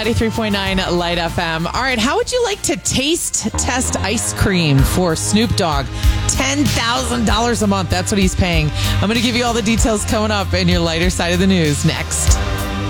93.9 Light FM. All right, how would you like to taste test ice cream for Snoop Dogg? $10,000 a month. That's what he's paying. I'm going to give you all the details coming up in your lighter side of the news next.